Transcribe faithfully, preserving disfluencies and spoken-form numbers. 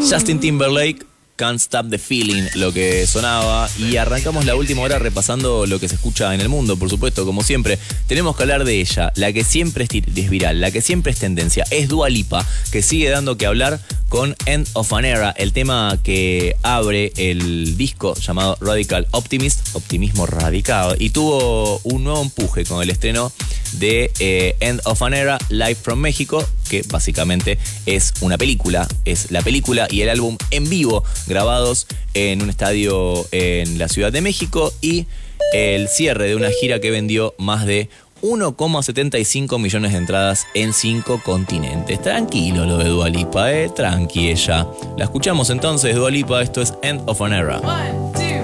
Justin Timberlake, Can't Stop the Feeling, lo que sonaba. Y arrancamos la última hora repasando lo que se escucha en el mundo, por supuesto, como siempre. Tenemos que hablar de ella, la que siempre es viral, la que siempre es tendencia. Es Dua Lipa, que sigue dando que hablar con End of an Era, el tema que abre el disco llamado Radical Optimist, optimismo radical, y tuvo un nuevo empuje con el estreno de eh, End of an Era, Live from México, que básicamente es una película, es la película y el álbum en vivo grabados en un estadio en la Ciudad de México, y el cierre de una gira que vendió más de uno coma setenta y cinco millones de entradas en cinco continentes. Tranquilo lo de Dua Lipa, eh, tranqui ella. La escuchamos entonces, Dua Lipa, esto es End of an Era.